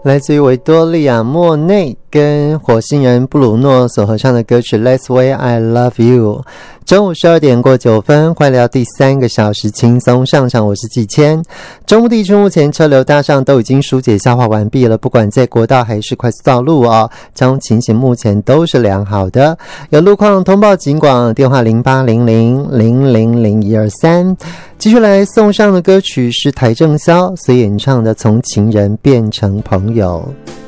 来自于维多利亚·莫内跟火星人布鲁诺所合唱的歌曲 That's Why I Love You。 中午12点过9分，欢迎来到第3个小时轻松上场，我是季谦。中部地区目前车流大上都已经疏解消化完毕了，不管在国道还是快速道路交通情形目前都是良好的。有路况通报警广电话0800000123。继续来送上的歌曲是邰正宵所演唱的《从情人变成朋友》。